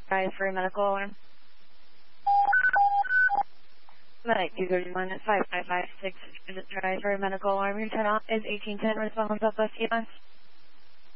Try for a medical alarm. Medic 231 at 5556. Try for a medical alarm. Your turn off is 1810. Response Southwest East.